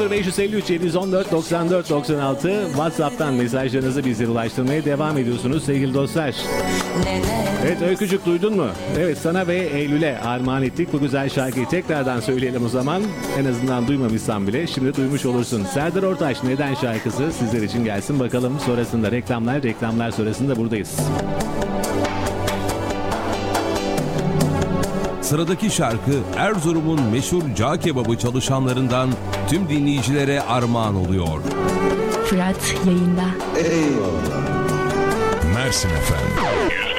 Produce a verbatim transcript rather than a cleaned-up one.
sıfır beş elli üç yedi on dört doksan dört doksan altı WhatsApp'tan mesajlarınızı bizlere ulaştırmaya devam ediyorsunuz sevgili dostlar. Evet Öykücük, duydun mu? Evet, sana ve Eylül'e armağan ettik bu güzel şarkıyı. Tekrardan söyleyelim o zaman. En azından duymamışsan bile şimdi duymuş olursun. Serdar Ortaç Neden şarkısı sizler için gelsin bakalım. Sonrasında reklamlar, reklamlar sonrasında buradayız. Sıradaki şarkı Erzurum'un meşhur cağ kebabı çalışanlarından tüm dinleyicilere armağan oluyor. Fırat yayında. Eyvallah. Mersin efendim.